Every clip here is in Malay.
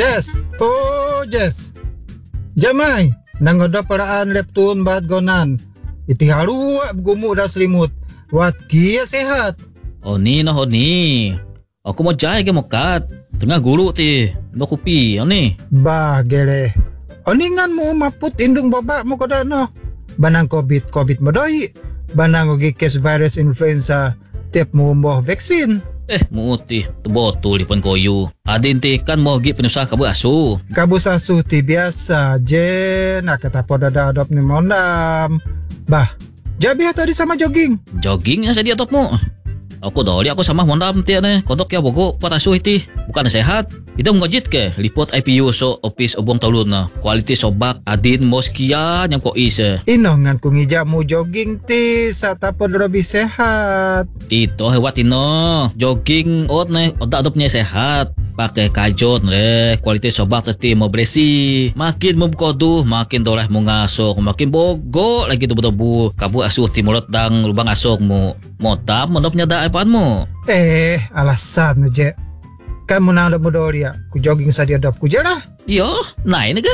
Jess. Oh, Jess. Jamai. Nangoda paraan leptun bahat gonan. Iti haruak gumu dah selimut. Wat kia sehat. Oh ni. Aku mau jai ke mokat. Tengah guru ti. No kopi. Ni. Bah gere. Oningan mo maput indung babak mo kada no. Banang COVID modoi. Banang ogi case virus influenza. Tiap mo vaksin. Muti. Betul lipan koyu. Adin ti kan mau gi penusah kabu asu. Kabus asu ti biasa je. Nak kata poda dah adop ni mondam. Bah. Jabi tadi sama jogging. Jogging yang saya top mo. Aku doli aku sama mondam ti ne. Kodok ya bogo pot asu iti. Bukan sehat. Ida mengajit ke lipot IPU so office obong talun na. Kualiti sobak adin moskia yang ko ise. Inongan kung ija mo jogging ti sa tapod lebih sehat. Ito hewat ino. Jogging ot ne oda adopnya sehat. Pakai kajot le kualiti sobak teti mo beresi. Makin mo kodu makin doleh mo ngasok. Makin bogo lagi tubu-tubu. Kabu asuh timurot dang lubang asok mo. Motab menopnya da apaan mo. Alasan aja. Kamu nang ada modoria, ku jogging sadia dap ku je lah. Yo, naik ke?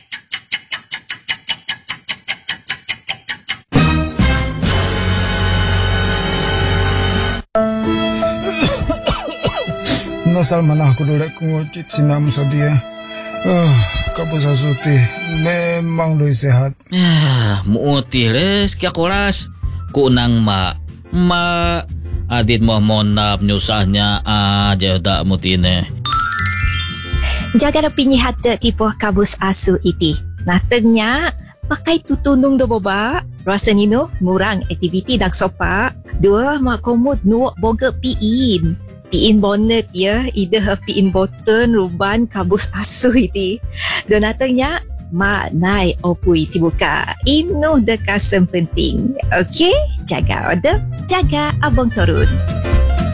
Nasal mana aku dolek ku ngocit sinam sadia. Kabus asuti memang doi sehat. Muti les kia koras. Ku nang ma adit mo monap nyusahnya aja dak mutine. Jaga rapi hata tipu kabus asu iti. Natengnya pakai tutunung do boba. Rasa nino ngurang aktiviti dak sopa. Dua mak komod nuak boga piin. Piin bonnet ya, ida piin boten ruban kabus asu iti. Dan natengnya mak nai opui tibuka. Inu dekasem penting. Okey, jaga odep, jaga abang turun.